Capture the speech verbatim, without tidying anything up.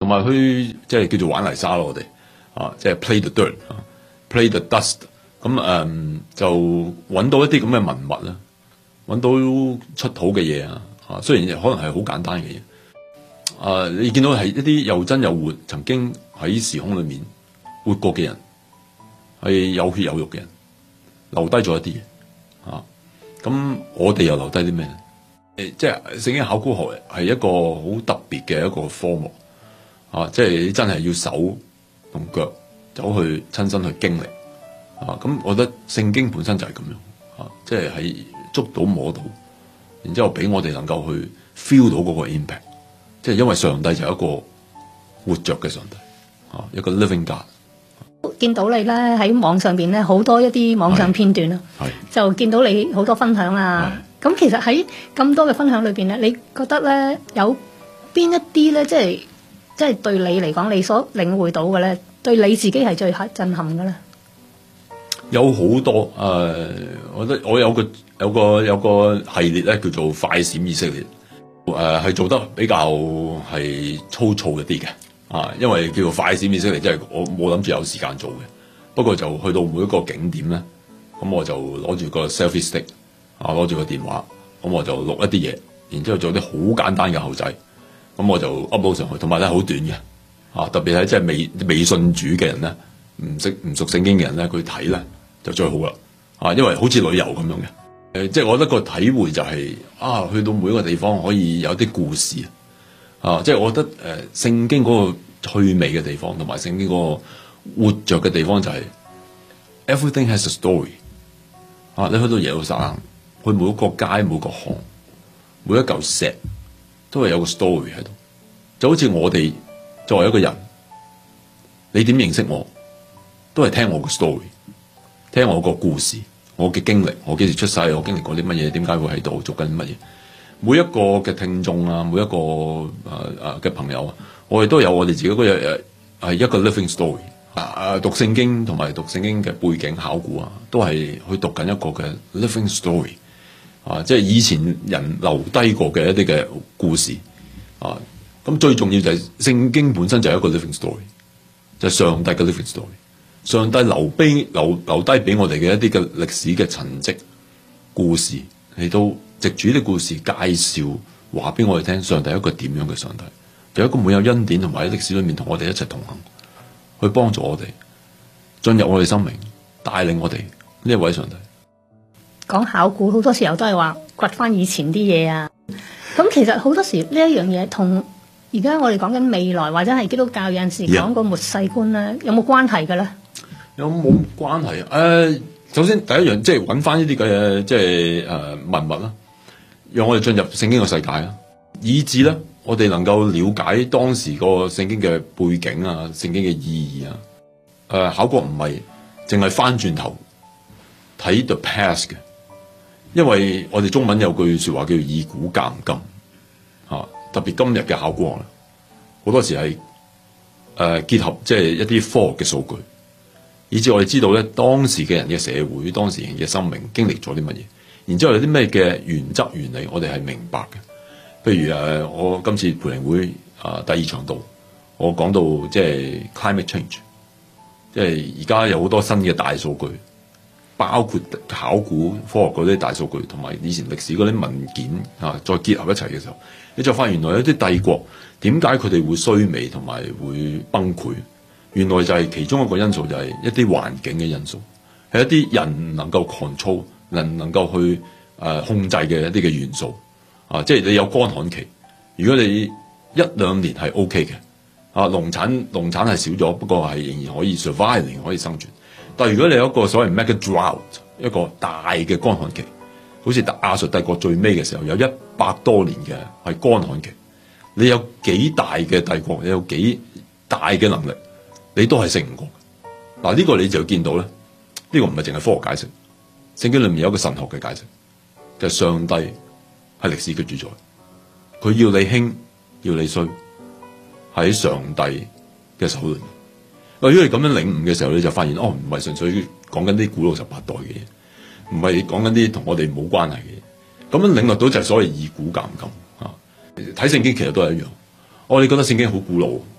同埋去即係叫做玩泥沙咯，我哋啊，即係 play the dirt 啊 ，play the dust。咁誒、嗯、就揾到一啲咁嘅文物啦，揾到出土嘅嘢啊，啊雖然可能係好簡單嘅嘢，啊你見到係一啲又真又活，曾經喺時空裏面活過嘅人，係有血有肉嘅人，留低咗一啲嘢啊。咁我哋又留低啲咩咧？誒，即係聖經考古學係一個好特別嘅一個科目啊，即係你真係要手同腳走去親身去經歷。啊，咁我覺得聖經本身就係咁樣，啊，即係喺捉到摸到，然之後俾我哋能夠去 feel 到嗰個 impact，即係因為上帝就係一個活着嘅上帝，啊，一個 living God。 見到你咧喺網上邊咧好多一啲網上片段啊，就見到你好多分享啊。咁其實喺咁多嘅分享裏邊咧，你覺得咧有邊一啲咧，即係即係對你嚟講，你所領會到嘅咧，對你自己係最震撼嘅咧？ 有好多誒、呃，我覺得我有個有個有個系列咧，叫做快閃以色列，誒、呃、係做得比較係粗糙一啲嘅啊，因為叫做快閃以色列，即係我冇諗住有時間做嘅。不過就去到每一個景點咧，咁我就攞住個 selfie stick 啊，攞住個電話，咁我就錄一啲嘢，然之後做啲好簡單嘅後製，咁我就 upload 上去，同埋咧好短嘅啊，特別係即係未未信主嘅人咧，唔識唔熟聖經嘅人咧，佢睇咧就最好啦，啊，因為好似旅遊咁樣嘅，誒、呃，即係我覺得個體會就係、是、啊，去到每一個地方可以有啲故事，啊，即係我覺得誒、呃，聖經嗰個趣味嘅地方，同埋聖經嗰個活着嘅地方就係、是、everything has a story， 啊，你去到耶路撒冷，去每一個街、每個巷、每一嚿石，都係有個 story 喺度，就好似我哋作為一個人，你點認識我，都係聽我個 story。聽我個故事，我嘅經歷，我幾時出世，我經歷過啲乜嘢，點解會喺度做緊乜嘢？每一個嘅聽眾啊，每一個誒誒嘅朋友啊，我哋都有我哋自己嗰日誒係一個 living story 啊啊！讀聖經同埋讀聖經嘅背景考古啊，都係去讀緊一個嘅 living story 啊，即係以前人留低過嘅一啲嘅故事啊。咁最重要就係聖經本身就係一個 living story，就係上帝嘅 living story。上帝留俾留留低俾我哋嘅一啲嘅歷史嘅陳跡故事，嚟到藉住啲故事介紹話俾我哋聽，上帝係一個點樣嘅上帝，就一個滿有恩典同埋喺歷史裏面同我哋一齊同行，去幫助我哋進入我哋生命，帶領我哋呢一位上帝。 講考古好多時候都係話掘翻以前啲嘢啊，咁其實好多時呢一樣嘢同而家我哋講緊未來或者係基督教有陣時講個末世觀咧，yeah. 有冇關係嘅咧？ 有冇關係啊？誒、呃，首先第一樣即係揾翻呢啲嘅即係誒文物啦，讓我哋進入聖經嘅世界啦，以至咧我哋能夠了解當時個聖經嘅背景啊、聖經嘅意義啊。誒、呃，考古唔係淨係翻轉頭睇 the past 嘅，因為我哋中文有句説話叫以古鑑今嚇、啊，特別今日嘅考古學好多時係誒、呃、結合即係一啲科學嘅數據。以至我哋知道咧，當時嘅人嘅社會，當時人嘅生命經歷咗啲乜嘢，然之後有啲咩嘅原則原理，我哋係明白嘅。譬如誒，我今次培靈會啊、呃、第二場度，我講到即係 climate change， 即係而家有好多新嘅大數據，包括考古科學嗰啲大數據，同埋以前歷史嗰啲文件啊，再結合一齊嘅時候，你就發現原來有啲帝國點解佢哋會衰微同埋會崩潰？原來就係其中一個因素，就係一啲環境嘅因素，係一啲人能夠 control、能能夠去誒、呃、控制嘅一啲嘅元素啊！即係你有乾旱期，如果你一兩年係 OK 嘅啊，農產農產係少咗，不過係仍然可以 survive， 仍然可以生存。但係如果你有一個所謂 mega drought， 一個大嘅乾旱期，好似亞述帝國最尾嘅時候有一百多年嘅係乾旱期，你有幾大嘅帝國，你有幾大嘅能力，你都係勝唔過。嗱，呢個你就見到咧，呢、這個唔係淨係科學解釋，聖經裏面有一個神學嘅解釋，就係、是、上帝係歷史嘅主宰，佢要你興要你衰，喺上帝嘅手裏面。如果你咁樣領悟嘅時候，你就發現哦，唔係純粹講緊啲古老十八代嘅嘢，唔係講緊啲同我哋冇關係嘅嘢。咁樣領略到就係所謂以古鑑今啊！睇聖經其實都係一樣，我哋覺得聖經好古老。